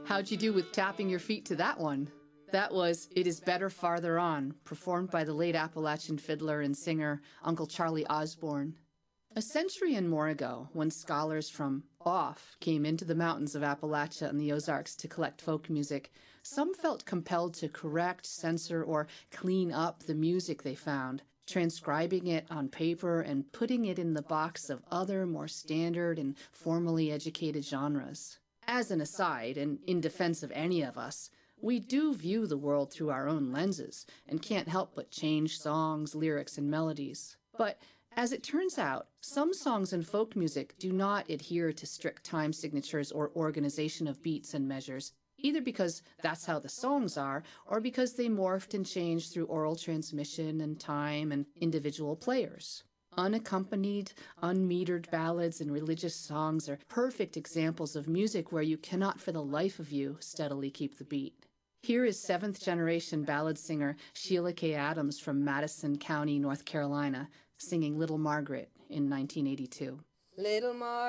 How'd you do with tapping your feet to that one? That was It Is Better Farther On, performed by the late Appalachian fiddler and singer Uncle Charlie Osborne. A century and more ago, when scholars from off came into the mountains of Appalachia and the Ozarks to collect folk music, some felt compelled to correct, censor, or clean up the music they found, transcribing it on paper and putting it in the box of other, more standard and formally educated genres. As an aside, and in defense of any of us, we do view the world through our own lenses and can't help but change songs, lyrics, and melodies. But as it turns out, some songs in folk music do not adhere to strict time signatures or organization of beats and measures, either because that's how the songs are, or because they morphed and changed through oral transmission and time and individual players. Unaccompanied, unmetered ballads and religious songs are perfect examples of music where you cannot for the life of you steadily keep the beat. Here is seventh-generation ballad singer Sheila K. Adams from Madison County, North Carolina, singing Little Margaret in 1982. Little Margaret.